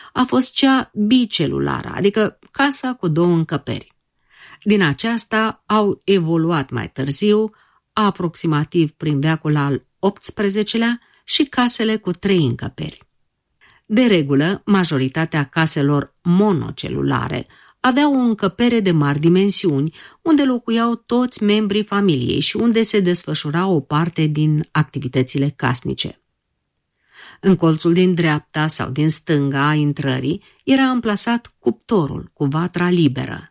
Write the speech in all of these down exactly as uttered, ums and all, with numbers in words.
a fost cea bicelulară, adică casa cu două încăperi. Din aceasta au evoluat mai târziu, aproximativ prin veacul al optsprezecelea, și casele cu trei încăperi. De regulă, majoritatea caselor monocelulare aveau o încăpere de mari dimensiuni, unde locuiau toți membrii familiei și unde se desfășura o parte din activitățile casnice. În colțul din dreapta sau din stânga a intrării era amplasat cuptorul cu vatra liberă.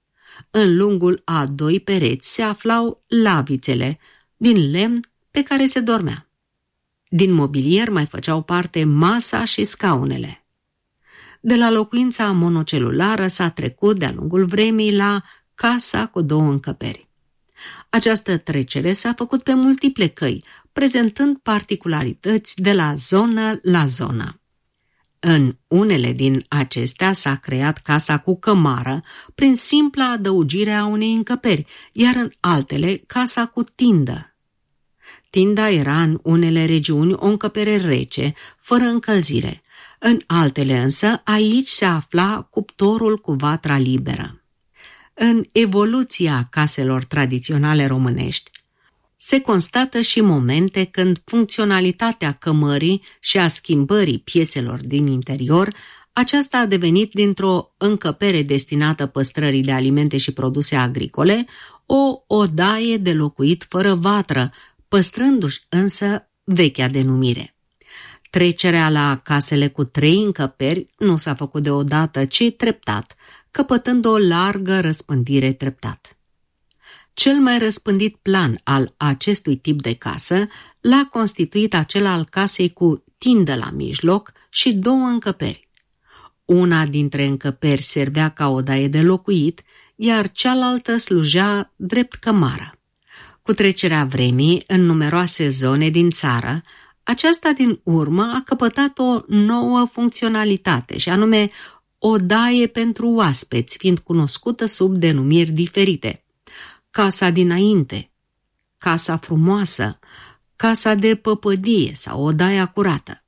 În lungul a doi pereți se aflau lavițele din lemn pe care se dormea. Din mobilier mai făceau parte masa și scaunele. De la locuința monocelulară s-a trecut de-a lungul vremii la casa cu două încăperi. Această trecere s-a făcut pe multiple căi, prezentând particularități de la zonă la zonă. În unele din acestea s-a creat casa cu cămară prin simpla adăugire a unei încăperi, iar în altele casa cu tindă. Tinda era în unele regiuni o încăpere rece, fără încălzire. În altele însă, aici se afla cuptorul cu vatra liberă. În evoluția caselor tradiționale românești, se constată și momente când funcționalitatea cămării și a schimbării pieselor din interior, aceasta a devenit dintr-o încăpere destinată păstrării de alimente și produse agricole, o odaie de locuit fără vatră, păstrându-și însă vechea denumire. Trecerea la casele cu trei încăperi nu s-a făcut deodată, ci treptat, căpătând o largă răspândire treptat. Cel mai răspândit plan al acestui tip de casă l-a constituit acela al casei cu tindă la mijloc și două încăperi. Una dintre încăperi servea ca odaie de locuit, iar cealaltă slujea drept cămară. Cu trecerea vremii, în numeroase zone din țară, aceasta din urmă a căpătat o nouă funcționalitate, și anume odaie pentru oaspeți, fiind cunoscută sub denumiri diferite: casa dinainte, casa frumoasă, casa de păpădie sau odaia curată.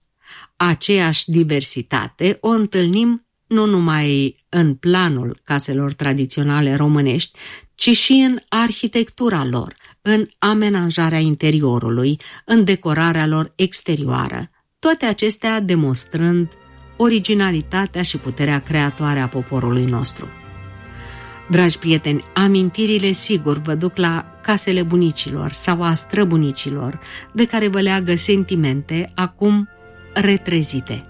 Aceeași diversitate o întâlnim nu numai în planul caselor tradiționale românești, ci și în arhitectura lor, în amenajarea interiorului, în decorarea lor exterioară, toate acestea demonstrând originalitatea și puterea creatoare a poporului nostru. Dragi prieteni, amintirile sigur vă duc la casele bunicilor sau a străbunicilor, de care vă leagă sentimente acum retrezite.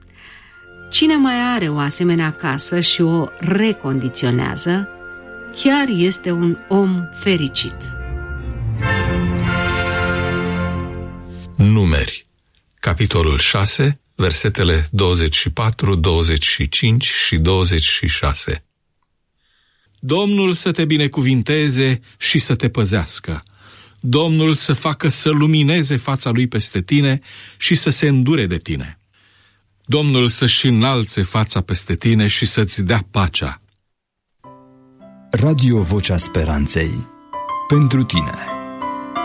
Cine mai are o asemenea casă și o recondiționează, chiar este un om fericit. Numeri, capitolul șase, versetele douăzeci și patru, douăzeci și cinci și douăzeci și șase. Domnul să te binecuvinteze și să te păzească. Domnul să facă să lumineze fața lui peste tine și să se îndure de tine. Domnul să-și înalțe fața peste tine și să-ți dea pacea. Radio Vocea Speranței. Pentru tine.